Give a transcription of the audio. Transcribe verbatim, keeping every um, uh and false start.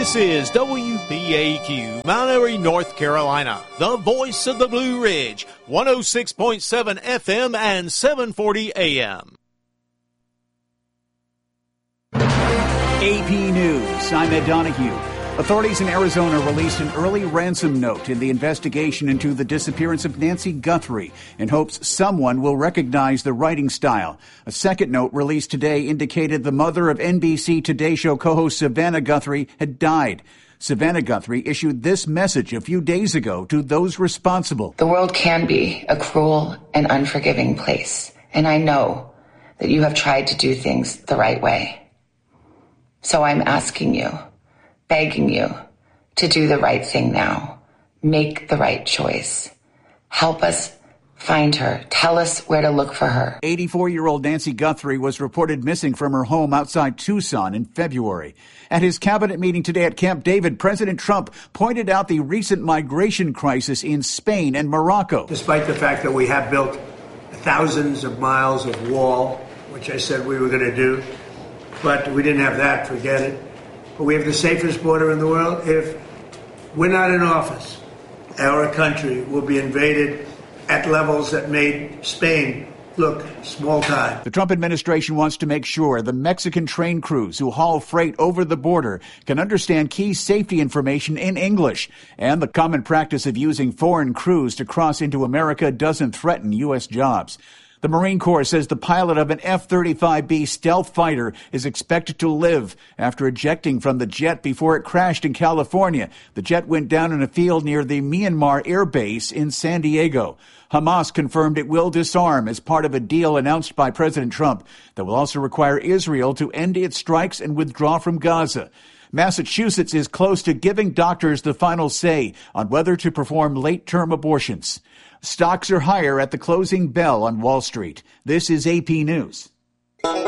This is W B A Q, Mount Airy, North Carolina, the voice of the Blue Ridge, one oh six point seven F M and seven forty A M. A P News, I'm Ed Donahue. Authorities in Arizona released an early ransom note in the investigation into the disappearance of Nancy Guthrie in hopes someone will recognize the writing style. A second note released today indicated the mother of N B C Today Show co-host Savannah Guthrie had died. Savannah Guthrie issued this message a few days ago to those responsible. The world can be a cruel and unforgiving place, and I know that you have tried to do things the right way. So I'm asking you, begging you to do the right thing now. Make the right choice. Help us find her. Tell us where to look for her. eighty-four-year-old Nancy Guthrie was reported missing from her home outside Tucson in February. At his cabinet meeting today at Camp David, President Trump pointed out the recent migration crisis in Spain and Morocco. Despite the fact that we have built thousands of miles of wall, which I said we were going to do, but we didn't have that, forget it. But we have the safest border in the world. If we're not in office, our country will be invaded at levels that made Spain look small time. The Trump administration wants to make sure the Mexican train crews who haul freight over the border can understand key safety information in English. And the common practice of using foreign crews to cross into America doesn't threaten U S jobs. The Marine Corps says the pilot of an F thirty-five B stealth fighter is expected to live after ejecting from the jet before it crashed in California. The jet went down in a field near the Myanmar Air Base in San Diego. Hamas confirmed it will disarm as part of a deal announced by President Trump that will also require Israel to end its strikes and withdraw from Gaza. Massachusetts is close to giving doctors the final say on whether to perform late-term abortions. Stocks are higher at the closing bell on Wall Street. This is A P News.